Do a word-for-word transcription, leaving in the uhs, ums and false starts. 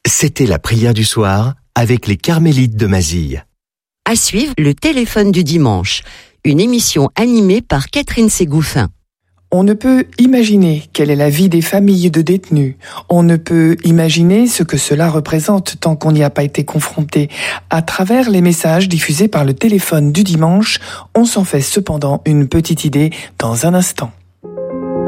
C'était la prière du soir avec les Carmélites de Mazille. À suivre, le téléphone du dimanche, une émission animée par Catherine Ségouffin. On ne peut imaginer quelle est la vie des familles de détenus. On ne peut imaginer ce que cela représente tant qu'on n'y a pas été confronté. À travers les messages diffusés par le téléphone du dimanche, on s'en fait cependant une petite idée dans un instant.